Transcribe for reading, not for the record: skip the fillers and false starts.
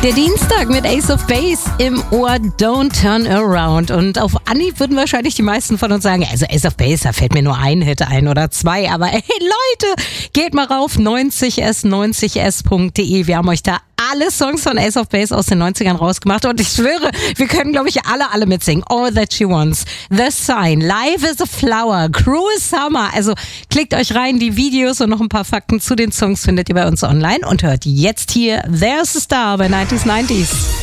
Der Dienstag mit Ace of Base im Ohr, Don't Turn Around. Und auf Anhieb würden wahrscheinlich die meisten von uns sagen, also Ace of Base, da fällt mir nur ein Hit ein oder zwei. Aber hey Leute, geht mal rauf, 90s.de. Wir haben euch da alle Songs von Ace of Base aus den 90ern rausgemacht. Und ich schwöre, wir können, glaube ich, alle mitsingen. All That She Wants, The Sign, Life is a Flower, Cruel Summer. Also klickt euch rein, die Videos und noch ein paar Fakten zu den Songs findet ihr bei uns online. Und hört jetzt hier There's a Star bei 90s.